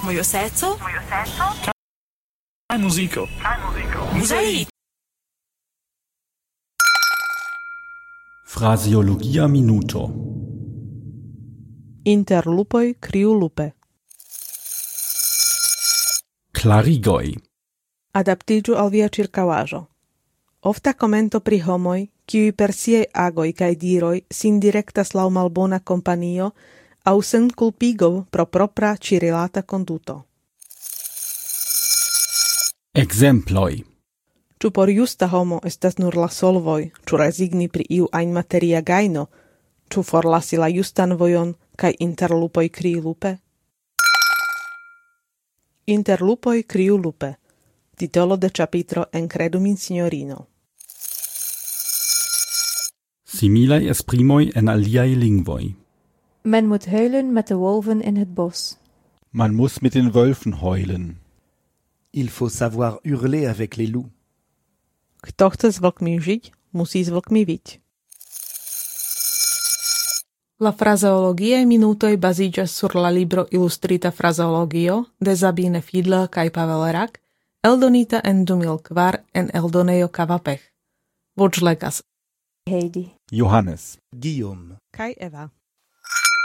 Mojo seco. Kaj muziko. Muzej. Fraseologia minuto. Inter lupoj kriu lupe. Klarigoj. Adaptiĝu al via ĉirkaŭaĵo. Ofta komento pri homoj, kiuj per siaj agoj kaj diroj sin direktas laŭ malbona kompanio aŭ senkulpigo pro propra ĉirilata konduto. Ekzemploj. Ĉu por justa homo estas nur la solvoj, ĉu rezigni pri iu ajn materia gajno, ĉu forlasi la justan vojon kaj inter lupoj kriu lupe? Inter lupoj kriu lupe. Titolo de ĉapitro en Credu min signorino. Similaj esprimoj en aliaj lingvoj. Men moet huilen met de wolven in het bos. Man muss mit den Wölfen heulen. Il faut savoir hurler avec les loups. Kto chce s vlkmi žiť, musí s vlkmi viť. La fraseologiae minutoj baziĝas sur la libro Illustrita fraseologio de Sabine Fiedler kaj Pavel Rak, eldonita en 2004 en eldonejo Kavapech. Voĉlegas Heidi. Johannes. Guillaume. kaj Eva.